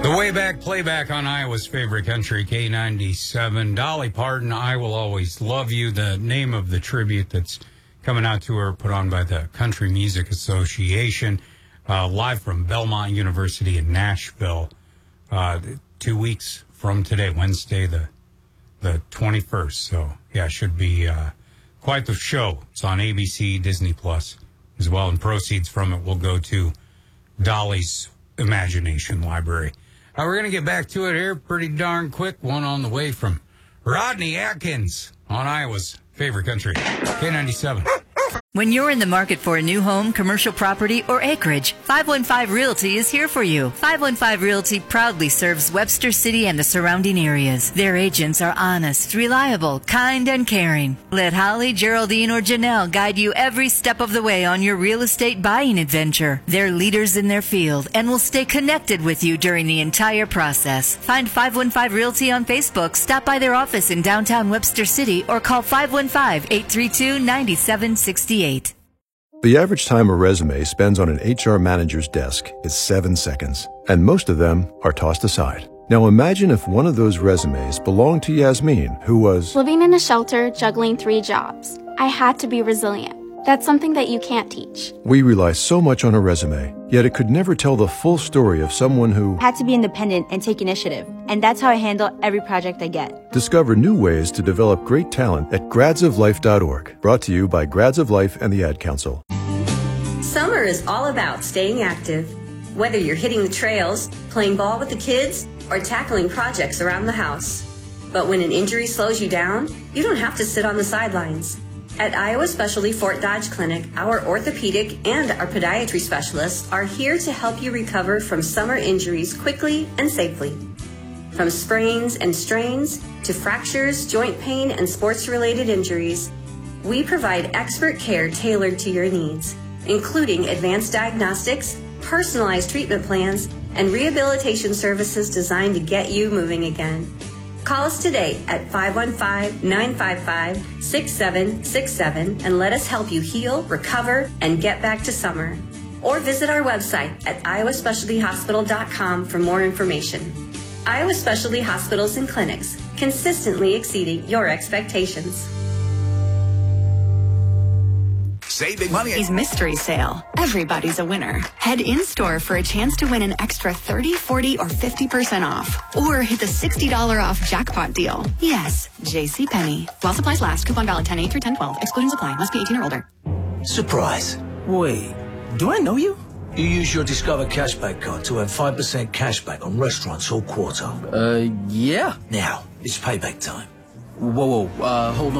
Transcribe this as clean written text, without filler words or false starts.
The way back playback on Iowa's favorite country, K97. Dolly Parton, I Will Always Love You, the name of the tribute that's coming out to her, put on by the Country Music Association, live from Belmont University in Nashville, 2 weeks from today, Wednesday, the 21st. So, yeah, should be quite the show. It's on ABC, Disney Plus as well, and proceeds from it will go to Dolly's Imagination Library. We're going to get back to it here pretty darn quick. One on the way from Rodney Atkins on Iowa's favorite country, K97. When you're in the market for a new home, commercial property, or acreage, 515 Realty is here for you. 515 Realty proudly serves Webster City and the surrounding areas. Their agents are honest, reliable, kind, and caring. Let Holly, Geraldine, or Janelle guide you every step of the way on your real estate buying adventure. They're leaders in their field and will stay connected with you during the entire process. Find 515 Realty on Facebook, stop by their office in downtown Webster City, or call 515-832-9768. The average time a resume spends on an HR manager's desk is 7 seconds, and most of them are tossed aside. Now imagine if one of those resumes belonged to Yasmin, who was living in a shelter, juggling 3 jobs. I had to be resilient. That's something that you can't teach. We rely so much on a resume, yet it could never tell the full story of someone who had to be independent and take initiative. And that's how I handle every project I get. Discover new ways to develop great talent at gradsoflife.org. Brought to you by Grads of Life and the Ad Council. Summer is all about staying active. Whether you're hitting the trails, playing ball with the kids, or tackling projects around the house. But when an injury slows you down, you don't have to sit on the sidelines. At Iowa Specialty Fort Dodge Clinic, our orthopedic and our podiatry specialists are here to help you recover from summer injuries quickly and safely. From sprains and strains to fractures, joint pain, and sports-related injuries, we provide expert care tailored to your needs, including advanced diagnostics, personalized treatment plans, and rehabilitation services designed to get you moving again. Call us today at 515-955-6767 and let us help you heal, recover, and get back to summer. Or visit our website at iowaspecialtyhospital.com for more information. Iowa Specialty Hospitals and Clinics, consistently exceeding your expectations. Save big money. It's mystery sale. Everybody's a winner. Head in-store for a chance to win an extra 30, 40, or 50% off. Or hit the $60 off jackpot deal. Yes, JCPenney. While supplies last, coupon valid 10/8 through 10/12. Excluding supply. Must be 18 or older. Surprise. Wait, do I know you? You use your Discover Cashback card to earn 5% cashback on restaurants all quarter. Yeah. Now, it's payback time. Whoa, hold on.